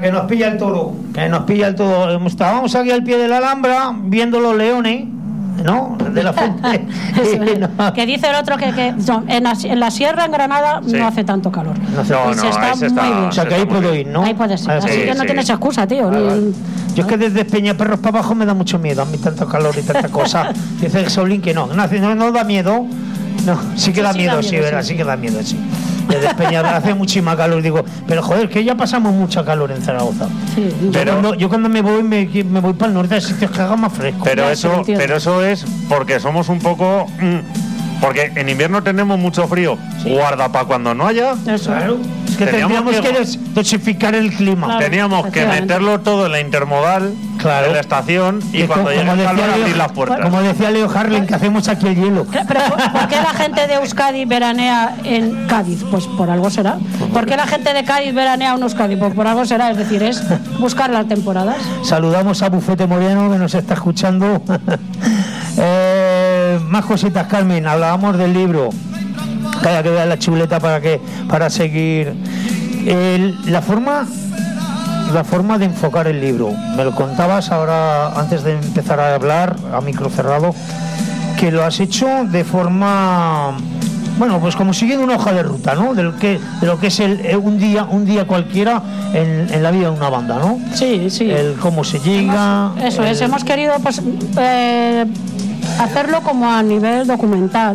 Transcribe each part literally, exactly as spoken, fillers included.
Que nos pilla el toro, que nos pilla el toro. Estábamos aquí al pie de la Alhambra viendo los leones, ¿no? De la fuente. No. Que dice el otro que, que no, en, la, en la sierra, en Granada, sí. no hace tanto calor. No, no, no, está, está está muy bien. O sea que ahí puedo ir, ¿no? Ahí puede ser. Así sí, que no sí. tienes excusa, tío. Vale, ni, vale. Yo es que ¿no? desde Peñaperros para abajo me da mucho miedo. A mí tanto calor y tanta cosa. Dice Saulín que no. No, no, no da miedo. No, sí que da, sí, miedo, da miedo, sí, ¿verdad? Sí, sí que da miedo, sí. Desde Peñaperros hace muchísima calor. Digo, pero joder, que ya pasamos mucha calor en Zaragoza. Sí, pero yo cuando, yo cuando me voy, me, me voy para el norte de sitios que hagan más fresco. Pero eso, pero eso es porque somos un poco... Mmm, porque en invierno tenemos mucho frío. Sí. Guarda para cuando no haya. Eso, claro. Es que tendríamos que, que dosificar el clima. Claro, teníamos que meterlo todo en la intermodal, claro, de la estación, y, y cuando llegue el calor abrir las puertas. Como decía Leo Harlem, que hacemos aquí el hielo. Pero ¿por, ¿por qué la gente de Euskadi veranea en Cádiz? Pues por algo será. ¿Por qué la gente de Cádiz veranea en Euskadi? Pues por algo será. Es decir, es buscar las temporadas. Saludamos a Bufete Moreno, que nos está escuchando. eh, más cositas, Carmen. Hablábamos del libro. Cada que vea la chuleta para que para seguir el, la forma la forma de enfocar el libro. Me lo contabas ahora antes de empezar a hablar a micro cerrado, que lo has hecho de forma, bueno, pues como siguiendo una hoja de ruta, ¿no? De lo que de lo que es el, un día un día cualquiera en, en la vida de una banda, ¿no? Sí, sí. El cómo se llega. Hemos, eso el... es. Hemos querido pues eh, hacerlo como a nivel documental.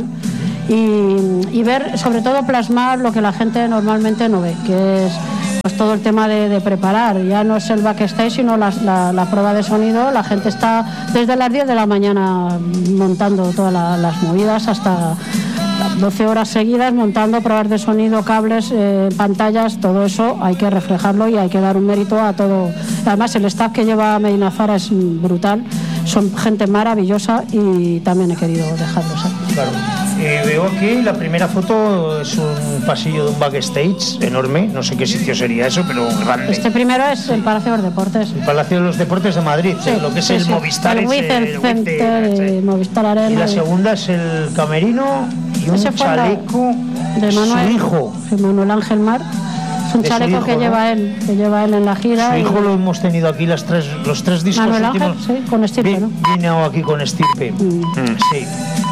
Y, y ver, sobre todo plasmar lo que la gente normalmente no ve, que es pues todo el tema de, de preparar. Ya no es el backstage, sino la, la, la prueba de sonido. La gente está desde las diez de la mañana montando todas la, las movidas hasta doce horas seguidas montando pruebas de sonido, cables, eh, pantallas. Todo eso hay que reflejarlo y hay que dar un mérito a todo. Además, el staff que lleva Medina Zara es brutal, son gente maravillosa y también he querido dejarlos aquí. Claro. Eh, veo aquí la primera foto, es un pasillo de un backstage enorme, no sé qué sitio sería eso, pero grande. Este primero es el Palacio de los Deportes. El Palacio de los Deportes de Madrid, sí, lo que es sí, el sí. Movistar. El Wither Center, el Movistar Arena. Y la segunda es el camerino y un chaleco de Manuel, su hijo. De Manuel Ángel Mar. Es un chaleco hijo, que ¿no? lleva él, que lleva él en la gira. Su hijo y... lo hemos tenido aquí las tres, los tres discos Manuel últimos. Ángel, sí, con estirpe, ¿no? Vino aquí con estirpe. Mm. Mm. Sí.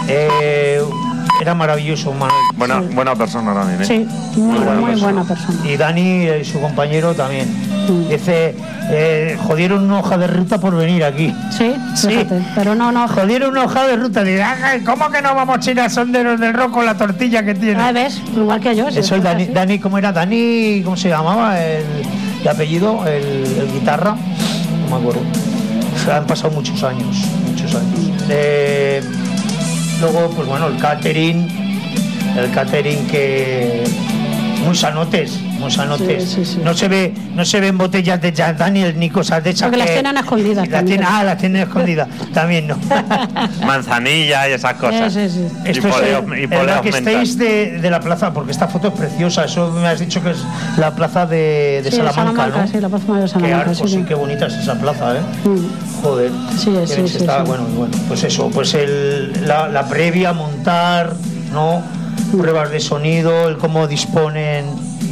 Eh, Era maravilloso, Manuel. Buena, sí. buena persona también, ¿eh? Sí, muy, muy, buena, muy persona. buena persona. Y Dani y su compañero también. Mm. Dice, eh, jodieron una hoja de ruta por venir aquí. Sí, sí. Fíjate, pero no, no. Jodieron una hoja de ruta. Dice, ¿cómo que no vamos a ir a Sonderos del Rock con la tortilla que tiene? Ah, ¿ves? Igual que yo. Eso, el Dani, Dani, ¿cómo era? Dani, ¿cómo se llamaba? El, el apellido, el, el guitarra. No me acuerdo. O sea, han pasado muchos años, muchos años. Eh... Luego, pues bueno, el catering, el catering que muy sanotes, muy sanotes. Sí, sí, sí. No se ve, no se ven botellas de Jack Daniels ni cosas de esas. Porque que las tienen escondidas. La tienen, ah, las tienen escondidas. También no. Manzanilla y esas cosas. Sí, sí, sí. Esto y poleo, es el, y poleo el que estéis de, de la plaza, porque esta foto es preciosa. Eso me has dicho que es la plaza de, de sí, Salamanca, Salamanca, ¿no? Sí, la plaza de Salamanca. Qué arco, sí, sí, qué bonita es esa plaza, ¿eh? Mm. Joder. Sí, sí, sí, está, sí. Bueno, bueno, pues eso, pues el, la, la previa, montar, ¿no? Mm. Pruebas de sonido, el cómo disponen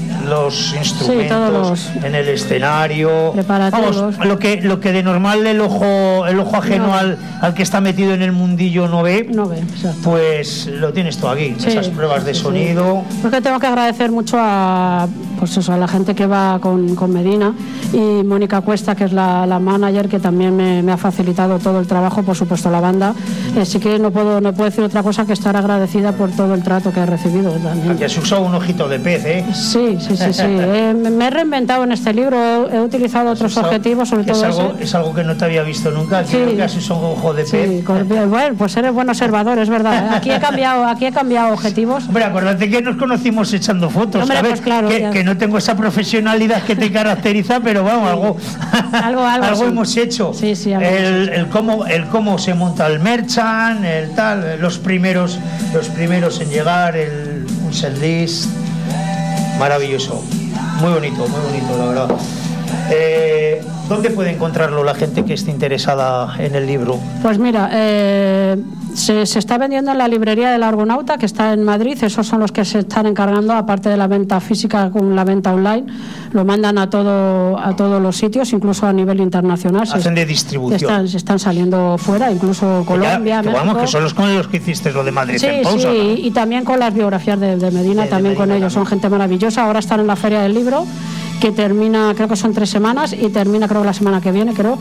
los instrumentos, sí, todos los en el escenario, preparativos. Vamos, lo que lo que de normal el ojo el ojo ajeno no. al, al que está metido en el mundillo no ve, no ve, exacto. Pues lo tienes tú aquí, sí, esas pruebas sí, de sonido. Sí. Porque tengo que agradecer mucho a pues eso, a la gente que va con, con Medina y Mónica Cuesta, que es la, la manager, que también me, me ha facilitado todo el trabajo, por supuesto la banda. Así que no puedo no puedo decir otra cosa que estar agradecida por todo el trato que he recibido también. Aquí has usado un ojito de pez, ¿eh? Sí, sí. Sí, sí, sí. Eh, me he reinventado en este libro, he utilizado otros algo, objetivos, sobre todo es algo, ese. Es algo que no te había visto nunca, aquí sí. Nunca has usado un ojo de pez. Sí, con, bueno, pues eres buen observador, es verdad. Aquí he cambiado, aquí he cambiado objetivos. Hombre, acuérdate que nos conocimos echando fotos, Hombre, ¿sabes? Pues claro, que, que no tengo esa profesionalidad que te caracteriza, pero vamos, sí. algo, algo, algo, algo sí. hemos hecho. Sí, sí, el, el cómo, el cómo se monta el merchant, el tal, los primeros, los primeros en llegar, el un setlist, maravilloso. Muy bonito, muy bonito, la verdad. Eh, ¿Dónde puede encontrarlo la gente que esté interesada en el libro? Pues mira, eh, se, se está vendiendo en la librería del Argonauta, que está en Madrid. Esos son los que se están encargando, aparte de la venta física con la venta online. Lo mandan a todo a todos los sitios, incluso a nivel internacional. Hacen se, de distribución. Se están, se están saliendo fuera, incluso Colombia, ya, que México. Vamos, que son los con los que hiciste lo de Madrid Sí, en pausa. sí, ¿no? y también con las biografías de, de Medina, de, también de Medina con ellos. también. Son gente maravillosa. Ahora están en la Feria del Libro, que termina, creo que son tres semanas, y termina creo la semana que viene, creo.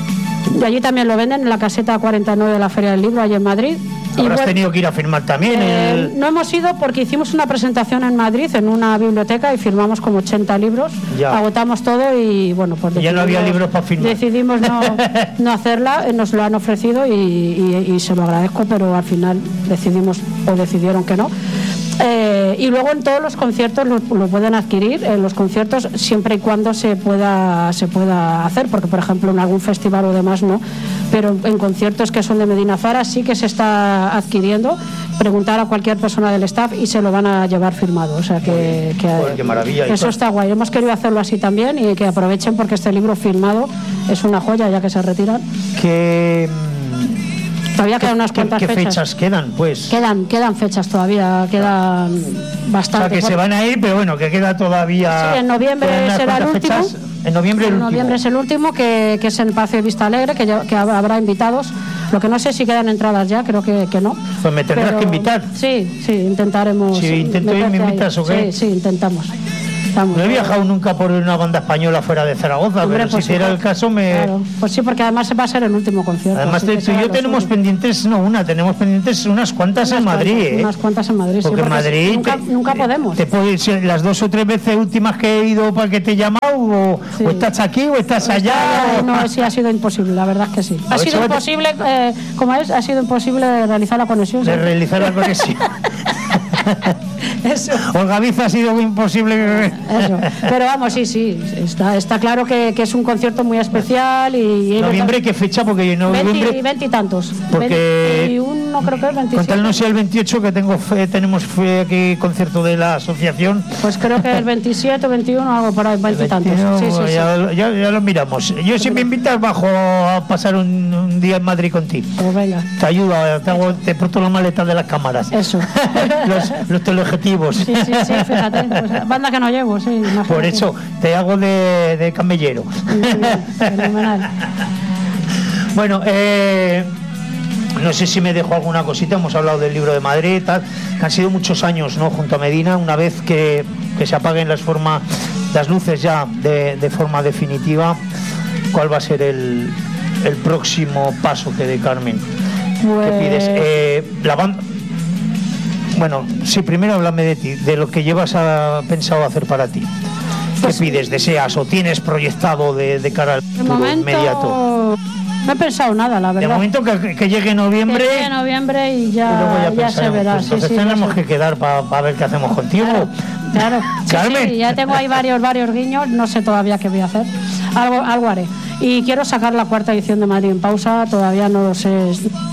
Y allí también lo venden en la caseta cuarenta y nueve de la Feria del Libro, allí en Madrid. Habrás y bueno, tenido que ir a firmar también. eh, el... No hemos ido porque hicimos una presentación en Madrid, en una biblioteca, y firmamos como ochenta libros. Ya. Agotamos todo y bueno, pues ya no había libros para firmar. Decidimos no, no hacerla, eh, nos lo han ofrecido y, y, y se lo agradezco, pero al final decidimos o decidieron que no. Eh, y luego en todos los conciertos lo, lo pueden adquirir, en los conciertos siempre y cuando se pueda se pueda hacer, porque por ejemplo en algún festival o demás no, pero en conciertos que son de Medina Zara sí que se está adquiriendo. Preguntar a cualquier persona del staff y se lo van a llevar firmado, o sea que, que Joder, qué maravilla. eso está guay. Hemos querido hacerlo así también y que aprovechen, porque este libro firmado es una joya ya que se retiran. Que Todavía quedan unas ¿Qué, cuantas qué fechas. fechas quedan, pues? Quedan, quedan fechas todavía, quedan O bastante. sea, que por- se van a ir, pero bueno, que queda todavía... Sí, en noviembre quedan unas será el cuantas último. fechas. En noviembre el En último. noviembre es el último, que, que es en Palacio de Vista Alegre, que, ya- que habrá invitados. Lo que no sé si quedan entradas ya, creo que, que no. Pues me tendrás Pero que invitar. Sí, sí, intentaremos. Si intento ir, meterte ¿me ahí. invitas o qué? Sí, sí, intentamos. Vamos. No he viajado nunca por una banda española fuera de Zaragoza, Hombre, pero pues si era sí, el caso me... Claro. Pues sí, porque además va a ser el último concierto. Además, así te- que tú y será yo lo tenemos suyo. pendientes, no una, tenemos pendientes unas cuantas Unas en Madrid, cuantas, ¿eh? Unas cuantas en Madrid, sí, Porque en Madrid nunca, te- nunca te- podemos. Te puedes, las dos o tres veces últimas que he ido para que te he llamado, o, Sí. o estás aquí o estás allá. Está- o- No, sí, ha sido imposible, la verdad es que sí. Ha ver, sido súbete. imposible, eh, como es, ha sido imposible realizar la conexión. de ¿sí? realizar la conexión. Eso. Olga Viza ha sido imposible. Eso. Pero vamos, sí, sí, está, está claro que, que es un concierto muy especial y... y ¿Noviembre qué fecha? Porque en noviembre... veinte, veinte y tantos. Porque- veintiuno creo que es veintisiete. Con tal no sea el veintiocho, que tengo fe- tenemos fe aquí concierto de la asociación. Pues creo que el veintisiete, veintiuno, algo por ahí, veinte y tantos. veintiuno, Sí, sí, sí. ya, ya- ya lo miramos. Yo, si me invitas, bajo a pasar un, un día en Madrid contigo. Pues venga, Te ayudo, te, hago, te porto las maletas de las cámaras. eso. los, los teleobjetivos. Sí, sí, sí, fíjate. Pues, banda que no llevo, sí. imagínate. Por eso te hago de, de camellero. Muy bien, fenomenal. Bueno, eh, no sé si me dejo alguna cosita. Hemos hablado del libro de Madrid, tal, que han sido muchos años, ¿no? Junto a Medina. Una vez que, que se apaguen las formas, las luces ya de, de forma definitiva, ¿cuál va a ser el, el próximo paso que dé Carmen? ¿Qué Pues- pides? Eh, la banda. Bueno, sí, primero háblame de ti, de lo que llevas a, pensado hacer para ti. ¿Qué Pues- pides, deseas o tienes proyectado de, de cara al De futuro momento inmediato? no he pensado nada, la De verdad. momento que, que llegue Que noviembre llegue noviembre y y luego ya, ya, ya se pensaremos. verá. Pues Sí, entonces sí, ya tenemos se- que quedar para ver qué hacemos contigo. Claro, claro. Sí, Carmen. sí, ya tengo ahí varios, varios guiños, no sé todavía qué voy a hacer. Algo, algo haré. Y quiero sacar la cuarta edición de Madrid en pausa, todavía no lo sé.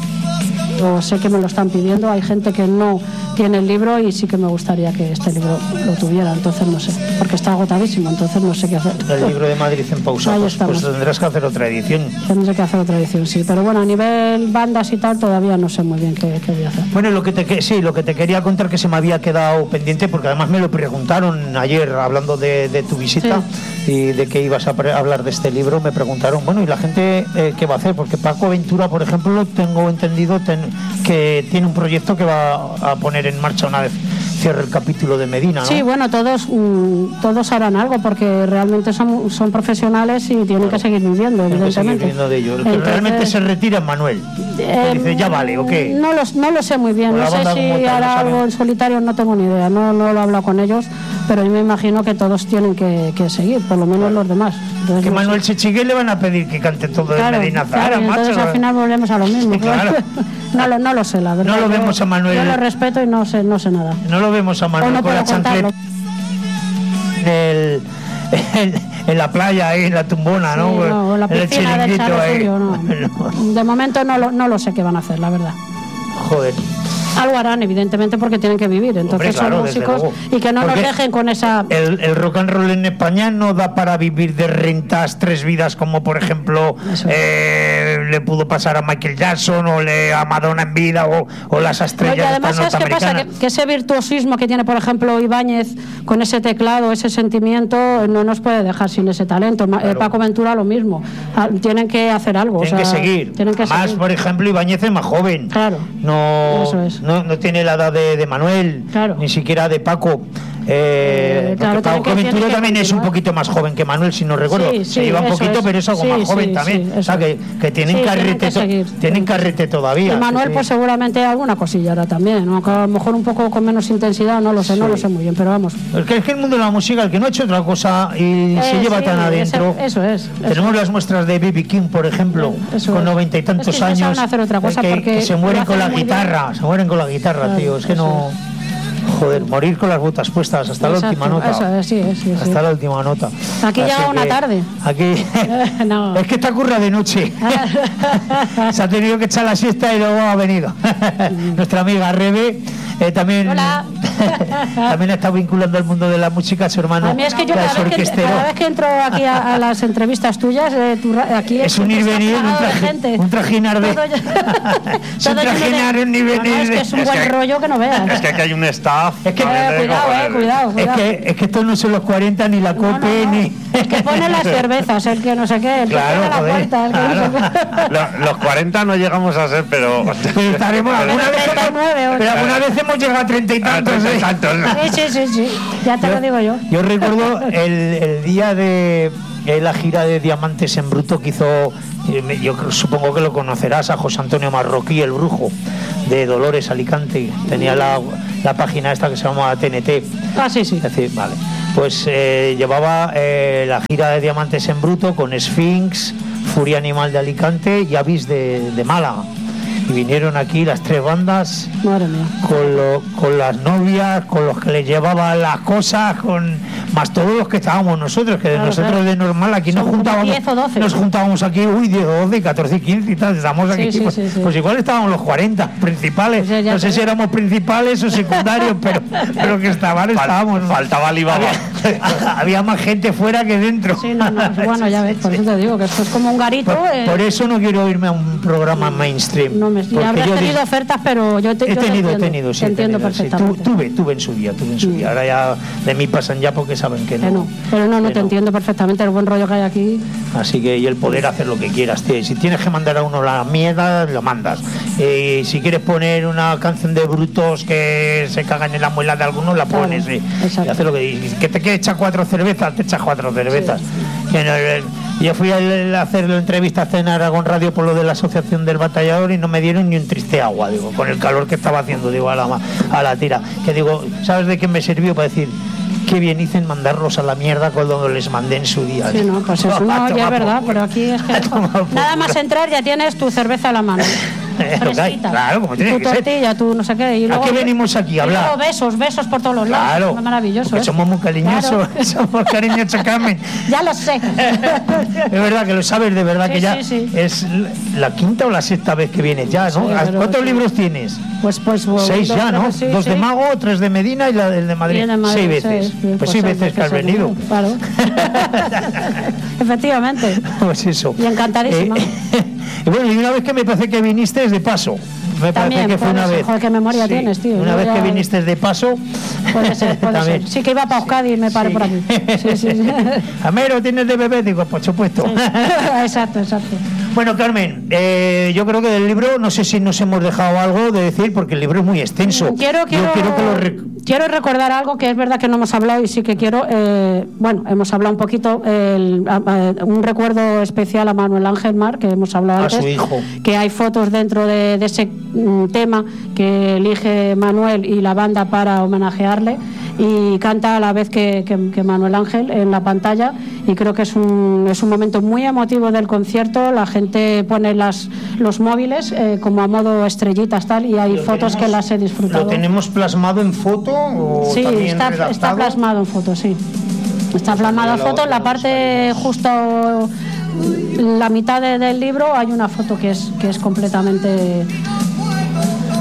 Yo sé que me lo están pidiendo, hay gente que no tiene el libro y sí que me gustaría que este libro lo tuviera, entonces no sé, porque está agotadísimo, entonces no sé qué hacer. El libro de Madrid en pausa, Ahí pues, estamos. pues tendrás que hacer otra edición. Tendré que hacer otra edición, sí, pero bueno, a nivel bandas y tal todavía no sé muy bien qué, qué voy a hacer. Bueno, lo que te que- sí, lo que te quería contar que se me había quedado pendiente, porque además me lo preguntaron ayer hablando de, de tu visita y de que ibas a pre- hablar de este libro, me preguntaron, bueno, ¿y la gente eh, qué va a hacer? Porque Paco Ventura, por ejemplo, tengo entendido ten- que tiene un proyecto que va a poner en marcha una vez cierre el capítulo de Medina, ¿no? Sí, bueno, todos mm, todos harán algo porque realmente son, son profesionales y tienen que seguir viviendo, Tengo que seguir evidentemente. viviendo de ello. El que Entonces, realmente se retira es Manuel. eh, Que dice, ya vale, ¿o qué? No lo, no lo sé muy bien, O la no sé banda como si tal, no hará saben. algo en solitario, no tengo ni idea, no, no lo he hablado con ellos, pero yo me imagino que todos tienen que, que seguir, por lo menos los demás. Entonces, Que no sé. Manuel Sechigue le van a pedir que cante todo Claro, de Medina Zahara, claro, y entonces macho. al final volvemos a lo mismo. Sí, claro. no, lo, no lo sé, la verdad. No lo Yo- vemos a Manuel. Yo lo respeto y no sé, no sé nada. No lo vemos a O Manuel no con la puedo contarlo. chancleta en, el, en, en la playa, ahí en la tumbona, ¿no? Sí, no, o la En el piscina del chiringuito Charo ahí. Suyo, no. De momento no lo, no lo sé qué van a hacer, la verdad. Joder. algo harán, evidentemente, porque tienen que vivir. Entonces, Hombre, claro, son músicos y que no porque nos dejen con esa... El, el rock and roll en España no da para vivir de rentas tres vidas, como por ejemplo eh, le pudo pasar a Michael Jackson o le, a Madonna en vida o, o las estrellas no, y además, estas ¿sabes qué pasa? Que, que ese virtuosismo que tiene, por ejemplo, Ibáñez con ese teclado, ese sentimiento, no nos puede dejar sin ese talento. Claro. Eh, Paco Ventura lo mismo. Ah, tienen que hacer algo. Tienen o sea, que seguir. Tienen que Más, seguir. por ejemplo, Ibáñez es más joven. Claro. No, Eso es. no, no tiene la edad de, de Manuel, claro. ni siquiera de Paco. Eh, Eh, claro, Paco que, Ventura también es un continuar. poquito más joven que Manuel, si no recuerdo. Sí, sí, se lleva un poquito, es. pero es algo sí, más joven sí, también. sí, o sea, que, que tienen sí, carrete, tienen que seguir. tienen carrete todavía. Y Manuel, sí. pues seguramente alguna cosilla hará también, ¿no? A lo mejor un poco con menos intensidad, no lo sé, sí. no lo sé muy bien, pero vamos. Es que, es que el mundo de la música, el que no ha hecho otra cosa y eh, se lleva sí, tan adentro. Ese, eso es. Tenemos eso. las muestras de B B King, por ejemplo, eso con es. noventa y tantos es que años, no saben hacer otra cosa que, porque que se mueren con la guitarra, bien. se mueren con la guitarra, claro, tío. Es que no. Es. Joder, morir con las botas puestas hasta Exacto, la última nota. Eso es, sí, sí, hasta sí. la última nota. Aquí Así llega una que, tarde. Aquí. No. Es que está curra de noche. Se ha tenido que echar la siesta y luego ha venido. Nuestra amiga Rebe. Eh, también, Hola. también está vinculando al mundo de la música su hermano. A mí es que yo cada vez que, cada vez que entro aquí a, a las entrevistas tuyas, eh, tu, aquí es un ir venir, un, traje, un trajinar de. Todo, es un trajinar, un ir venir. No, es que es un es buen que, rollo que no veas. Es que aquí hay un staff. Es que, eh, cuidado, eh, cuidado, cuidado. Es que, es que estos no son los cuarenta ni la COPE no, no, no. ni. El que pone las cervezas, el que no sé qué, el claro, que pone joder, la puerta, el que claro. no sé qué. Los, los cuarenta no llegamos a ser, pero. Pero estaremos alguna vez. treinta y nueve, Pero alguna vez hemos llegado a treinta y tantos. treinta y tantos. Sí, sí, sí, sí. Ya te yo, lo digo yo. Yo recuerdo el, el día de eh, la gira de Diamantes en Bruto que hizo, eh, yo supongo que lo conocerás, a José Antonio Marroquí, el brujo de Dolores, Alicante. Tenía la, la página esta que se llama T N T. Ah, sí, sí. Es decir, vale. Pues eh, llevaba eh, la gira de Diamantes en Bruto con Sphinx, Furia Animal de Alicante y Avis de, de Málaga. Y vinieron aquí las tres bandas. Madre mía. Con, lo, con las novias, con los que les llevaban las cosas, con más todos los que estábamos nosotros, que claro, nosotros claro. de normal aquí nos juntábamos, diez o doce. nos juntábamos aquí, uy, diez, doce, catorce, quince y tal, estamos aquí, sí, sí, pues, sí, sí. pues igual estábamos los cuarenta principales, Pues no sé si éramos principales o secundarios, pero, pero que estaban, estábamos. ¿no? Faltaba Alibaba. Había, había más gente fuera que dentro. Sí, no, no, bueno, ya ves, por eso te digo que esto es como un garito. Por, eh, por eso no quiero irme a un programa mainstream. No me, y porque habrás yo tenido dis- ofertas, pero yo te, He yo te tenido, he entiendo, tenido, sí. te he entiendo tenido, sí. perfectamente. Tu- Tuve, tuve en su día, tuve en su día. Ahora ya de mí pasan ya porque saben que no. Que no, pero no, no que te entiendo perfectamente el buen rollo que hay aquí. Así que, y el poder hacer lo que quieras, tío. Y si tienes que mandar a uno la mierda, lo mandas. Eh, si quieres poner una canción de brutos que se cagan en la muela de algunos, la Claro, pones. Sí. exacto. Y haces lo que dices. Que te quieres echar cuatro cervezas, te echas cuatro cervezas. Que no, eh, yo fui a el- a hacer la entrevista en Aragón Radio por lo de la Asociación del Batallador y no me dieron ni un triste agua, digo, con el calor que estaba haciendo, digo, a la, ma- a la tira. Que digo, ¿sabes de qué me sirvió? Para decir, qué bien hice en mandarlos a la mierda cuando les mandé en su día. Sí, no, pues eso no, ya es verdad, pero aquí es que nada más entrar ya tienes tu cerveza a la mano. Fresquita. Claro, como tiene tu que ser. tortilla, tu no sé qué. Y ¿A luego, qué venimos aquí a y hablar? luego besos, besos por todos los lados. Claro, Es maravilloso. porque ¿eh? somos muy cariñosos, Claro. somos cariñosos, Carmen. Ya lo sé. Es verdad que lo sabes, de verdad Sí, que ya sí, sí. es la quinta o la sexta vez que vienes ya, ¿no? Sí, pero ¿Cuántos sí. libros tienes? Pues, pues, bueno, Seis dos, ya, ¿no? tres, sí, Dos de sí. Mago, tres de Medina y la del de Madrid. Y el de Madrid, seis veces. sí, Pues, pues seis sí, veces que has porque venido. seguro, claro. Efectivamente. Pues eso. Y encantadísima. Eh, y bueno, y una vez que me parece que viniste de paso. Me También, parece que fue puede una ser. vez. Joder, qué memoria Sí, tienes, tío. Una Yo vez ya- que viniste de paso. Puede ser, puede También. ser. Sí, que iba para Euskadi y me paré Sí. por aquí. Sí, sí, sí. Amero, ¿tienes de bebé? Digo, por supuesto. Exacto, exacto. Bueno, Carmen, eh, yo creo que del libro, no sé si nos hemos dejado algo de decir, porque el libro es muy extenso. Quiero, Yo quiero, quiero que lo rec- quiero recordar algo que es verdad que no hemos hablado y sí que quiero, eh, bueno, hemos hablado un poquito, el, a- a- un recuerdo especial a Manuel Ángel Mar, que hemos hablado A antes, su hijo. que hay fotos dentro de, de ese mm, tema que elige Manuel y la banda para homenajearle y canta a la vez que, que, que Manuel Ángel en la pantalla y creo que es un, es un momento muy emotivo del concierto, la gente pone las, los móviles eh, como a modo estrellitas tal y hay ¿Lo fotos tenemos- que las he disfrutado. ¿Lo tenemos plasmado en foto o Sí, también está, redactado? está plasmado en foto, sí. Está plasmado en lo- foto. En la lo parte justo la mitad de- del libro hay una foto que es que es completamente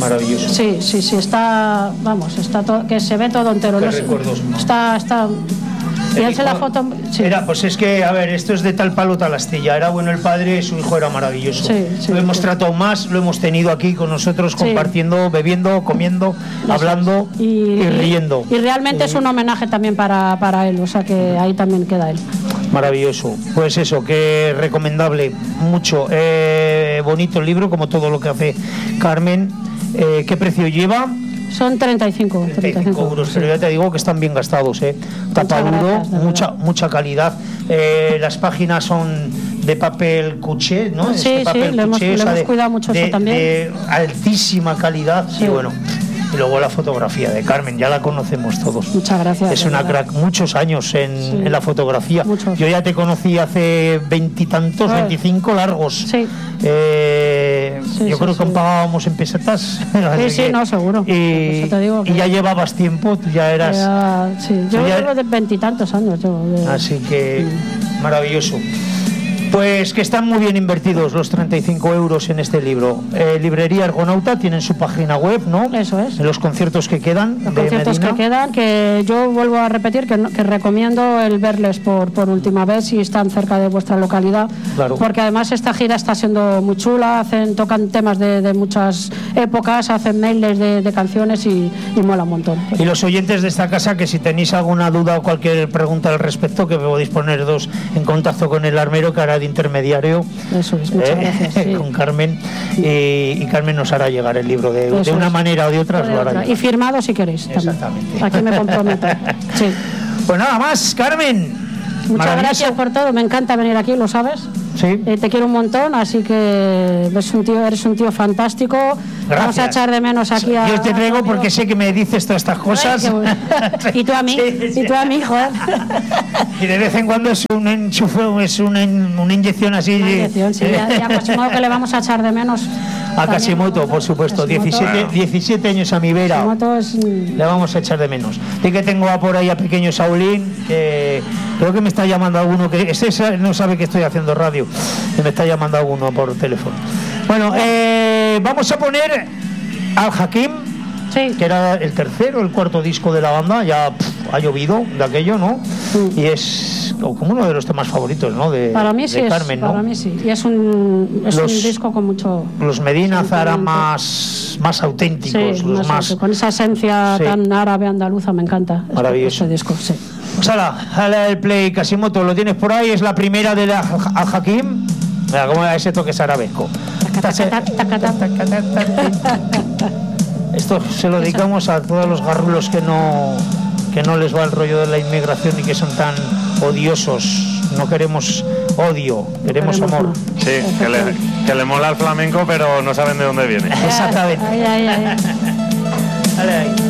Maravilloso. Sí, sí, sí, está, vamos, está todo, que se ve todo entero. Qué No sé, recuerdos más. Está, está. Y él se la foto. Sí. Era, pues es que, a ver, esto es de tal palo tal astilla. Era bueno el padre, su hijo era maravilloso. Sí, sí, lo hemos sí. tratado más, lo hemos tenido aquí con nosotros, Sí. compartiendo, bebiendo, comiendo, Eso hablando es. y, y riendo. Y realmente Eh, es un homenaje también para, para él, o sea que ahí también queda él. Maravilloso. Pues eso, que recomendable, mucho. Eh, bonito el libro, como todo lo que hace Carmen. Eh, ¿Qué precio lleva? Son treinta y cinco, treinta y cinco euros, pero ya te digo que están bien gastados, ¿eh? Tapa Muchas duro, gracias, de mucha, mucha calidad. Eh, las páginas son de papel cuché, ¿no? Sí, Este sí, papel le hemos- cuché, le o sea, hemos de- cuidado mucho de- eso también. de altísima calidad, Sí. y bueno. Y luego la fotografía de Carmen, ya la conocemos todos. Muchas gracias. Es de una verdad. crack, muchos años en, Sí. en la fotografía. Muchos. Yo ya te conocí hace veintitantos, Ah. veinticinco largos. Sí. Eh, Sí, yo sí, creo que sí. pagábamos en pesetas. Sí, sí, no, seguro. Por Y, eso te digo y que- ya llevabas tiempo, tú ya eras. Era- sí, yo Tú ya- llevo de veintitantos años. Llevo de- Así que maravilloso. Pues que están muy bien invertidos los treinta y cinco euros en este libro. Eh, Librería Argonauta, tienen su página web, ¿no? Eso es. En los conciertos que quedan. Los de conciertos Medina. que quedan, que yo vuelvo a repetir que, no- que recomiendo el verles por, por última vez si están cerca de vuestra localidad, Claro. porque además esta gira está siendo muy chula, hacen, tocan temas de, de muchas épocas, hacen mails de, de canciones y, y mola un montón. Y los oyentes de esta casa, que si tenéis alguna duda o cualquier pregunta al respecto, que podéis poner dos en contacto con el armero, que hará de intermediario. Eso es, muchas eh, gracias. sí. con Carmen, y, y Carmen nos hará llegar el libro de, Eso de una es. manera o de otra, O os de lo hará otra. llegar. Y firmado si queréis. también. Exactamente. Aquí me comprometo. Sí. Pues nada más, Carmen. Muchas Maravilloso. gracias por todo, me encanta venir aquí, lo sabes. Sí. Eh, te quiero un montón, así que eres un tío, eres un tío fantástico. Vamos a Gracias. echar de menos aquí a. Yo te traigo a tu porque amigo. sé que me dices todas estas cosas. Ay, qué bueno. Y tú a mí, Sí, sí. y tú a mí, joder. Y de vez en cuando es un enchufe, es una, una inyección así. Una inyección, sí, ya, ya Quasimodo, que le vamos a echar de menos. A también. Quasimodo, por supuesto. Quasimodo. diecisiete, diecisiete años a mi vera. Quasimodo es, mm, Le vamos a echar de menos. Y que tengo a por ahí a pequeño Saulín, que creo que me está llamando alguno, que ese no sabe que estoy haciendo radio, que me está llamando alguno por teléfono. Bueno, eh, vamos a poner Al Hakim, sí. que era el tercero, el cuarto disco de la banda, ya pff, ha llovido de aquello, ¿no? Mm. Y es como uno de los temas favoritos, ¿no? De, Para mí sí de es, Carmen, ¿no? para mí sí. Y es un, es Los- un disco con mucho. Los Medina Zara sentimiento. más, más auténticos, Sí, los más más... alto, con esa esencia Sí. tan árabe andaluza, me encanta. este- Maravilloso. Este disco, sí. Pues ala, ala el play, Quasimodo, lo tienes por ahí, es la primera de la Al Hakim. Mira, cómo era ese toque es arabesco. Esto se lo dedicamos a todos los garrulos que no, que no les va el rollo de la inmigración y que son tan odiosos. No queremos odio, queremos Queremos amor. amor. Sí, que le, que le mola el flamenco, pero no saben de dónde viene. Exactamente. Ay, ay, ay. Dale ahí.